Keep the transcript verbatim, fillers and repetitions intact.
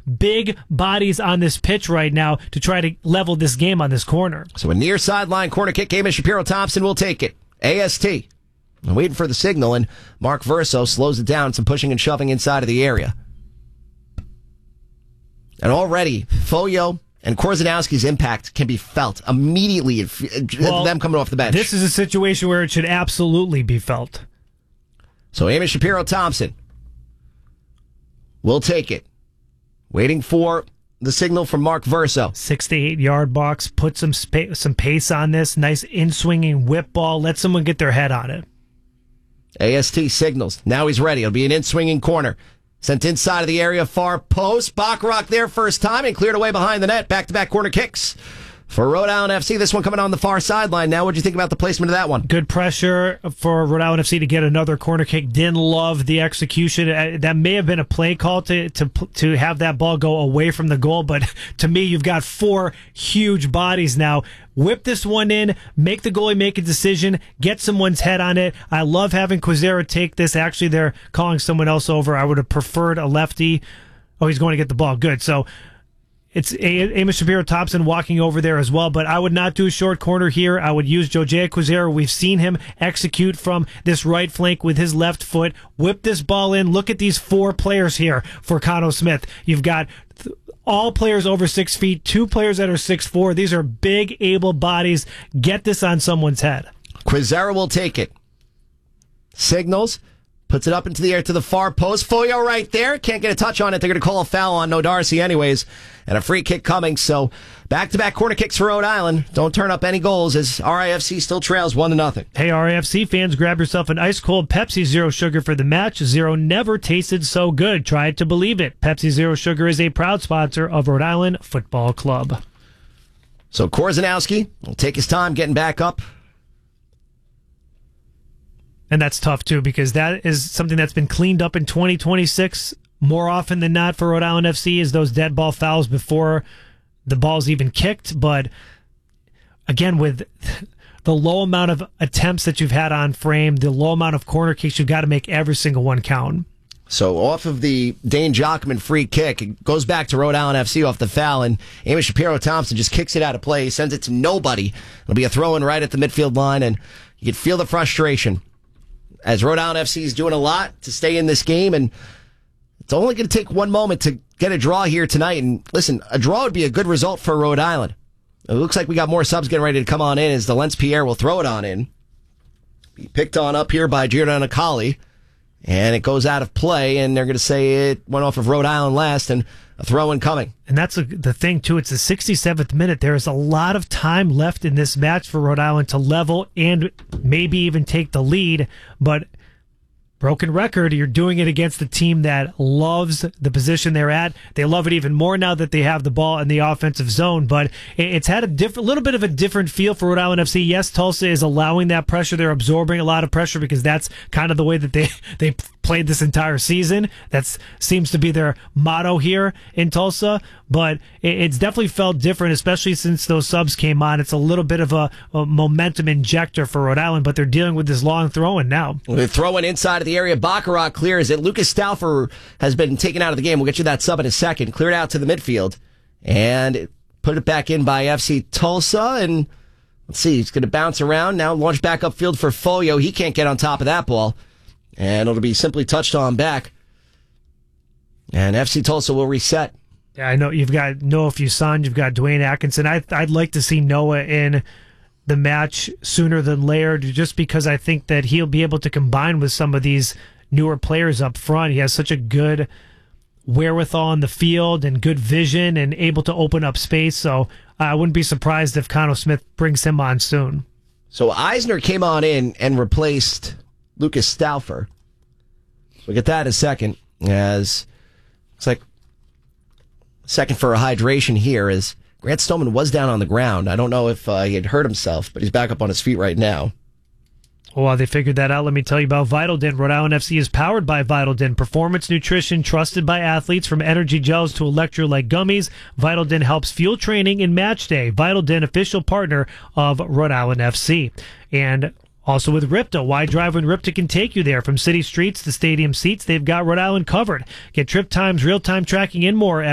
big bodies on this pitch right now to try to level this game on this corner. So a near sideline corner kick. Amos Shapiro-Thompson will take it. A S T. I'm waiting for the signal, and Mark Verso slows it down. Some pushing and shoving inside of the area. And already, Foyo and Korzanowski's impact can be felt immediately at well, them coming off the bench. This is a situation where it should absolutely be felt. So Amos Shapiro-Thompson will take it. Waiting for the signal from Mark Verso. Six to eight yard box. Put some spa- some pace on this. Nice in-swinging whip ball. Let someone get their head on it. A S T signals. Now he's ready. It'll be an in-swinging corner. Sent inside of the area, far post. Bacharach there first time and cleared away behind the net. Back-to-back corner kicks for Rhode Island F C. This one coming on the far sideline. Now, what do you think about the placement of that one? Good pressure for Rhode Island F C to get another corner kick. Didn't love the execution. That may have been a play call to to to have that ball go away from the goal, but to me, you've got four huge bodies now. Whip this one in, make the goalie make a decision, get someone's head on it. I love having Quizera take this. Actually, they're calling someone else over. I would have preferred a lefty. Oh, he's going to get the ball. Good. So it's Amos Shapiro-Thompson walking over there as well, but I would not do a short corner here. I would use Josiah Quizera. We've seen him execute from this right flank with his left foot. Whip this ball in. Look at these four players here for Cano Smith. You've got th- all players over six feet, two players that are six four. These are big, able bodies. Get this on someone's head. Quizera will take it. Signals. Puts it up into the air to the far post. Foyo right there. Can't get a touch on it. They're going to call a foul on No Darcy anyways. And a free kick coming. So back-to-back corner kicks for Rhode Island. Don't turn up any goals as R I F C still trails one to nothing. Hey, R I F C fans, grab yourself an ice-cold Pepsi Zero Sugar for the match. Zero never tasted so good. Try it to believe it. Pepsi Zero Sugar is a proud sponsor of Rhode Island Football Club. So Korzanowski will take his time getting back up. And that's tough, too, because that is something that's been cleaned up in twenty twenty-six more often than not for Rhode Island F C is those dead ball fouls before the ball's even kicked. But, again, with the low amount of attempts that you've had on frame, the low amount of corner kicks, you've got to make every single one count. So off of the Dane Jockman free kick, it goes back to Rhode Island F C off the foul, and Amos Shapiro-Thompson just kicks it out of play, sends it to nobody. It'll be a throw-in right at the midfield line, and you can feel the frustration as Rhode Island F C is doing a lot to stay in this game, and it's only going to take one moment to get a draw here tonight. And listen, a draw would be a good result for Rhode Island. It looks like we got more subs getting ready to come on in as the Lens Pierre will throw it on in. Be picked on up here by Giordano Colli, and it goes out of play, and they're going to say it went off of Rhode Island last, and a throw-in coming. And that's a, the thing, too. It's the sixty-seventh minute. There is a lot of time left in this match for Rhode Island to level and maybe even take the lead. But broken record, you're doing it against a team that loves the position they're at. They love it even more now that they have the ball in the offensive zone. But it's had a different, little bit of a different feel for Rhode Island F C. Yes, Tulsa is allowing that pressure. They're absorbing a lot of pressure because that's kind of the way that they, they played this entire season. That seems to be their motto here in Tulsa. But it's definitely felt different, especially since those subs came on. It's a little bit of a, a momentum injector for Rhode Island, but they're dealing with this long throw-in now. They're throwing inside of the area. Bacharach clears it. Lucas Stauffer has been taken out of the game. We'll get you that sub in a second. Cleared out to the midfield and put it back in by F C Tulsa. And let's see, he's going to bounce around now. Launch back upfield for Foyo. He can't get on top of that ball. And it'll be simply touched on back. And F C Tulsa will reset. Yeah, I know you've got Noah Fuson, you've got Dwayne Atkinson. I, I'd like to see Noah in the match sooner than later, just because I think that he'll be able to combine with some of these newer players up front. He has such a good wherewithal on the field and good vision and able to open up space. So I wouldn't be surprised if Cano Smith brings him on soon. So Eisner came on in and replaced Lucas Stauffer. We'll get that in a second, as it's like second for a hydration here, as Grant Stoneman was down on the ground. I don't know if uh, he had hurt himself, but he's back up on his feet right now. Well, they figured that out. Let me tell you about Vitaldin. Rhode Island F C is powered by Vitaldin. Performance nutrition trusted by athletes, from energy gels to electrolyte gummies. Vitaldin helps fuel training and match day. Vitaldin, official partner of Rhode Island F C. And also with Ripta. Why drive when Ripta can take you there? From city streets to stadium seats, they've got Rhode Island covered. Get trip times, real-time tracking, and more at